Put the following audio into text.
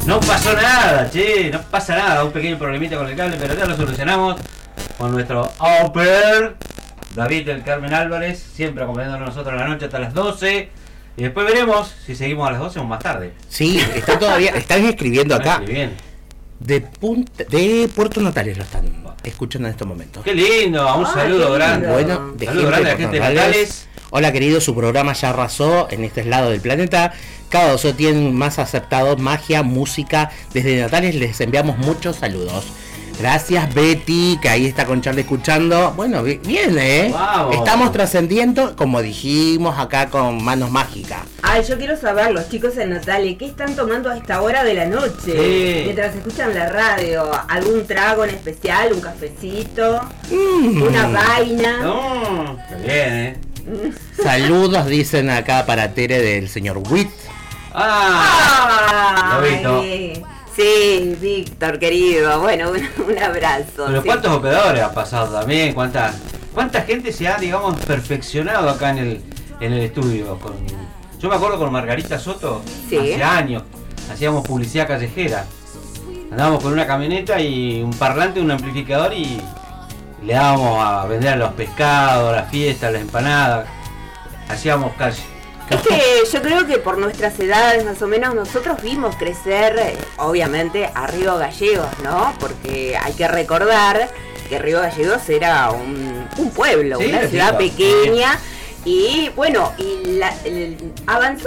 No pasó nada, che, no pasa nada, un pequeño problemita con el cable, pero ya lo solucionamos con nuestro Oper, David del Carmen Álvarez, siempre acompañándonos nosotros la noche hasta las 12. Y después veremos si seguimos a las 12 o más tarde. Sí, están escribiendo acá. Bien. De Puerto Natales lo están escuchando en estos momentos. Qué lindo, un saludo grande. Bueno, de saludo grande a la gente de Natales. Hola querido, su programa ya arrasó en este lado del planeta. Cada 2 tienen más aceptados magia, música. Desde Natales les enviamos muchos saludos. Gracias Betty, que ahí está con Charlie escuchando. Bueno, bien, Vamos. Estamos trascendiendo, como dijimos acá con Manos Mágicas. Ay, yo quiero saber, los chicos en Natale, ¿qué están tomando a esta hora de la noche? Sí. Mientras escuchan la radio, ¿algún trago en especial? ¿Un cafecito? ¿Una vaina? No, qué bien, Saludos, dicen acá para Tere del señor Witt. Lobito. Sí, Víctor, querido. Bueno, un abrazo. Pero sí. ¿cuántos operadores ha pasado también? ¿Cuánta gente se ha, digamos, perfeccionado acá en el estudio? Yo me acuerdo con Margarita Soto, Sí. hace años, hacíamos publicidad callejera. Andábamos con una camioneta y un parlante, un amplificador y le dábamos a vender a los pescados, a las fiestas, las empanadas. Hacíamos calle. Es que yo creo que por nuestras edades más o menos nosotros vimos crecer, obviamente, a Río Gallegos, ¿no? Porque hay que recordar que Río Gallegos era un pueblo, Sí, una ciudad sí, pequeña y bueno, avanzó